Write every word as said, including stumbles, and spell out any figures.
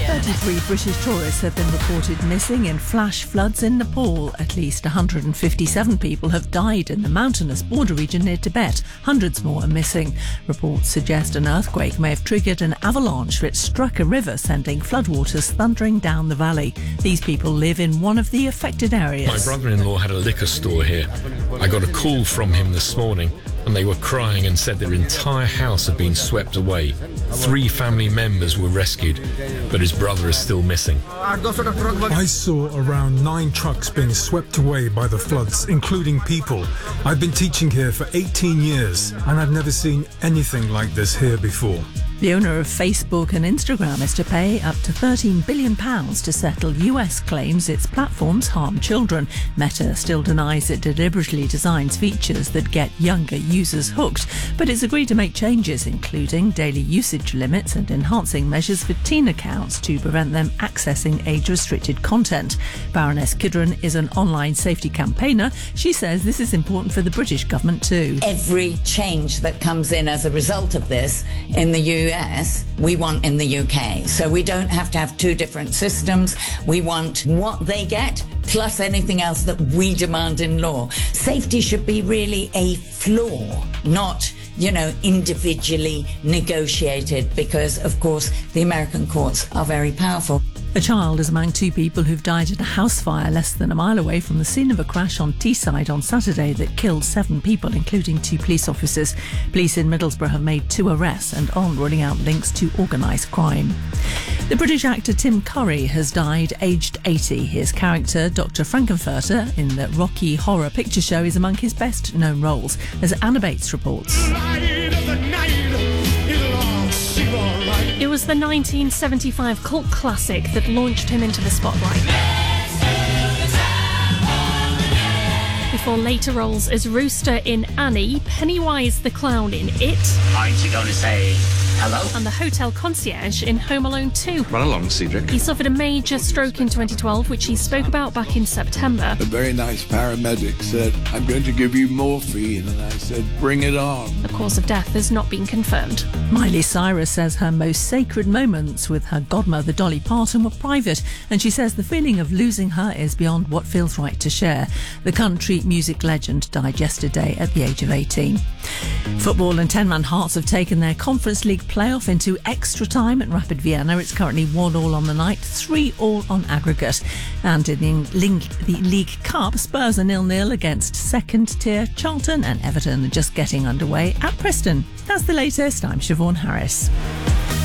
thirty-three British tourists have been reported missing in flash floods in Nepal. At least one hundred fifty-seven people have died in the mountainous border region near Tibet. Hundreds more are missing. Reports suggest an earthquake may have triggered an avalanche which struck a river, sending floodwaters thundering down the valley. These people live in one of the affected areas. My brother-in-law had a liquor store here. I got a call from him this morning, and they were crying and said their entire house had been swept away. Three family members were rescued, but his brother is still missing. I saw around nine trucks being swept away by the floods, including people. I've been teaching here for eighteen years, and I've never seen anything like this here before. The owner of Facebook and Instagram is to pay up to thirteen billion pounds to settle U S claims its platforms harm children. Meta still denies it deliberately designs features that get younger users hooked, but it's agreed to make changes, including daily usage limits and enhancing measures for teen accounts to prevent them accessing age-restricted content. Baroness Kidron is an online safety campaigner. She says this is important for the British government too. Every change that comes in as a result of this in the U S, we want in the U K. So we don't have to have two different systems. We want what they get plus anything else that we demand in law. Safety should be really a flaw, not, you know, individually negotiated, because, of course, the American courts are very powerful. A child is among two people who've died in a house fire less than a mile away from the scene of a crash on Teesside on Saturday that killed seven people, including two police officers. Police in Middlesbrough have made two arrests and aren't ruling out links to organised crime. The British actor Tim Curry has died aged eighty. His character, Doctor Frankenfurter, in the Rocky Horror Picture Show is among his best-known roles, as Anna Bates reports. It was the nineteen seventy-five cult classic that launched him into the spotlight. Before later roles as Rooster in Annie, Pennywise the Clown in It, Aren't you going to say hello? and the hotel concierge in Home Alone two. Run along, Cedric. He suffered a major stroke in twenty twelve, which he spoke about back in September. A very nice paramedic said, "I'm going to give you morphine," and I said, "Bring it on." The cause of death has not been confirmed. Miley Cyrus says her most sacred moments with her godmother Dolly Parton were private, and she says the feeling of losing her is beyond what feels right to share. The country music legend died yesterday at the age of eighteen. Football and ten-man Hearts have taken their Conference League playoff into extra time at Rapid Vienna. It's currently one all on the night, three all on aggregate. And in the League, the League Cup, Spurs are nil-nil against second-tier Charlton, and Everton are just getting underway at Preston. That's the latest. I'm Siobhan Harris.